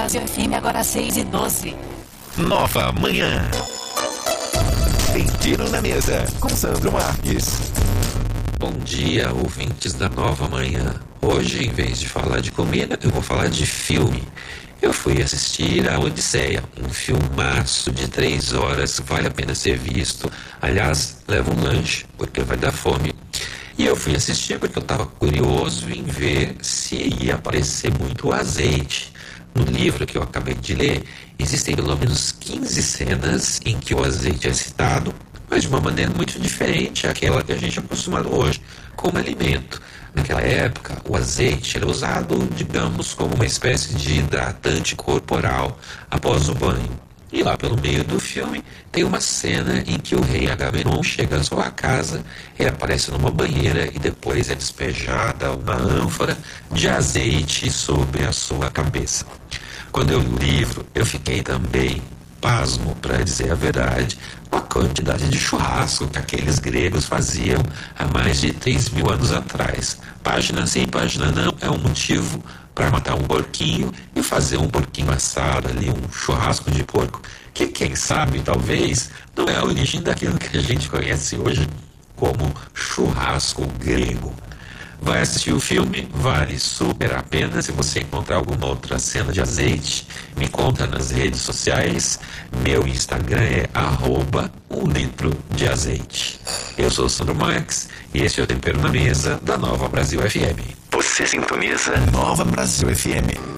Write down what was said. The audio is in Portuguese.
Brasil FM, agora 6h12. Nova Manhã. Tem Tiro na Mesa, com Sandro Marques. Bom dia, ouvintes da Nova Manhã. Hoje, em vez de falar de comida, eu vou falar de filme. Eu fui assistir a Odisseia, um filmaço de 3 horas, vale a pena ser visto. Aliás, leva um lanche, porque vai dar fome. E eu fui assistir porque eu estava curioso em ver se ia aparecer muito azeite. No livro que eu acabei de ler, existem pelo menos 15 cenas em que o azeite é citado, mas de uma maneira muito diferente àquela que a gente é acostumado hoje, como alimento. Naquela época, o azeite era usado, digamos, como uma espécie de hidratante corporal após o banho. E lá pelo meio do filme, tem uma cena em que o rei Agamenon chega à sua casa, ele aparece numa banheira e depois é despejada uma ânfora de azeite sobre a sua cabeça. Quando eu li o livro, eu fiquei também pasmo, para dizer a verdade, com a quantidade de churrasco que aqueles gregos faziam há mais de 3.000 anos atrás. Página sim, página não, é um motivo para matar um porquinho e fazer um porquinho assado ali, um churrasco de porco, que quem sabe, talvez, não é a origem daquilo que a gente conhece hoje como churrasco grego. Vai assistir o filme, vale super a pena. Se você encontrar alguma outra cena de azeite, me conta nas redes sociais. Meu Instagram é @1litro de azeite. Eu sou o Sandro Marques e este é o Tempero na Mesa da Nova Brasil FM. Você sintoniza Nova Brasil FM.